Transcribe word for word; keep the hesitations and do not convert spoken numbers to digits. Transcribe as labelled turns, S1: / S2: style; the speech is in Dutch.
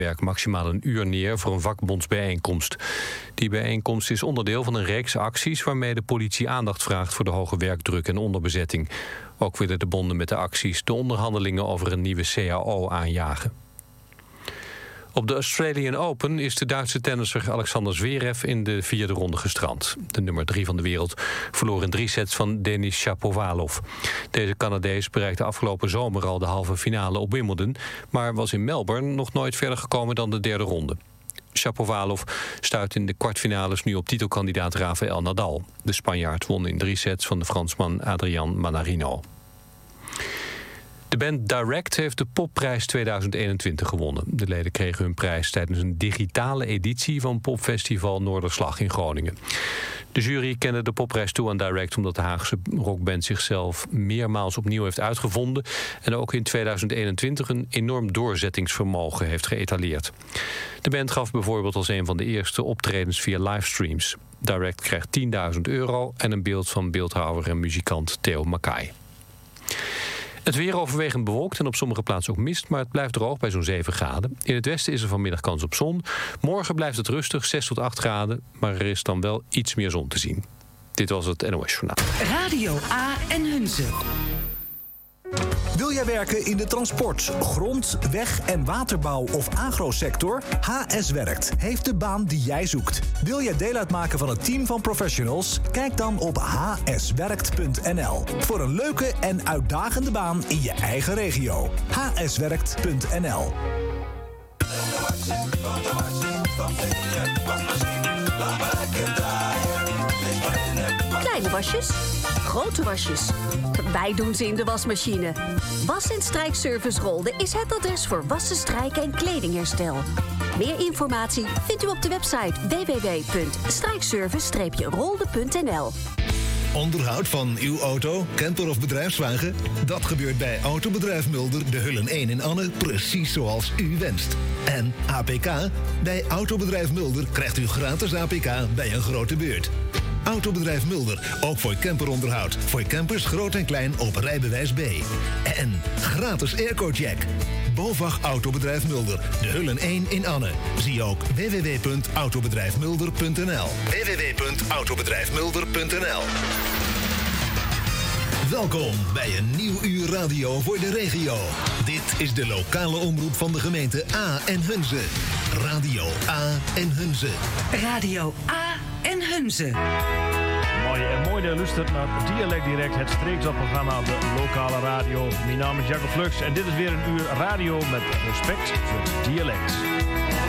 S1: werk maximaal een uur neer voor een vakbondsbijeenkomst. Die bijeenkomst is onderdeel van een reeks acties waarmee de politie aandacht vraagt voor de hoge werkdruk en onderbezetting. Ook willen de bonden met de acties de onderhandelingen over een nieuwe C A O aanjagen. Op de Australian Open is de Duitse tennisser Alexander Zverev in de vierde ronde gestrand. De nummer drie van de wereld verloor in drie sets van Denis Shapovalov. Deze Canadees bereikte afgelopen zomer al de halve finale op Wimbledon, maar was in Melbourne nog nooit verder gekomen dan de derde ronde. Shapovalov stuit in de kwartfinales nu op titelkandidaat Rafael Nadal. De Spanjaard won in drie sets van de Fransman Adrian Manarino. De band Direct heeft de Popprijs tweeduizend eenentwintig gewonnen. De leden kregen hun prijs tijdens een digitale editie van Popfestival Noorderslag in Groningen. De jury kende de Popprijs toe aan Direct omdat de Haagse rockband zichzelf meermaals opnieuw heeft uitgevonden en ook in tweeduizend eenentwintig een enorm doorzettingsvermogen heeft geëtaleerd. De band gaf bijvoorbeeld als een van de eerste optredens via livestreams. Direct krijgt tienduizend euro en een beeld van beeldhouwer en muzikant Theo Mackay. Het weer overwegend bewolkt en op sommige plaatsen ook mist, maar het blijft droog bij zo'n zeven graden. In het westen is er vanmiddag kans op zon. Morgen blijft het rustig, zes tot acht graden, maar er is dan wel iets meer zon te zien. Dit was het N O S Journaal.
S2: Radio A en Hunze.
S3: Wil jij werken in de transport, grond, weg- en waterbouw of agrosector? H S Werkt heeft de baan die jij zoekt. Wil jij deel uitmaken van het team van professionals? Kijk dan op h s werkt punt n l voor een leuke en uitdagende baan in je eigen regio. h s werkt punt n l.
S4: Kleine wasjes, grote wasjes. Wij doen ze in de wasmachine. Was- en Strijkservice Rolde is het adres voor wassen, strijken en kledingherstel. Meer informatie vindt u op de website w w w punt strijkservice rolde punt n l.
S5: Onderhoud van uw auto, camper of bedrijfswagen? Dat gebeurt bij Autobedrijf Mulder, de Hullen één in Anne, precies zoals u wenst. En A P K? Bij Autobedrijf Mulder krijgt u gratis A P K bij een grote beurt. Autobedrijf Mulder, ook voor camperonderhoud. Voor campers groot en klein op rijbewijs B. En gratis airco-check. BOVAG Autobedrijf Mulder, de Hullen één in Anne. Zie ook w w w punt autobedrijf mulder punt n l. w w w punt autobedrijf mulder punt n l. Welkom bij een nieuw uur radio voor de regio. Dit is de lokale omroep van de gemeente A en Hunze. Radio A en Hunze.
S2: Radio A en Hunze.
S6: Mooi en mooi dat je luistert naar Dialect Direct, het streeksprogramma op de lokale radio. Mijn naam is Jacob Flux en dit is weer een uur radio met respect voor het dialect.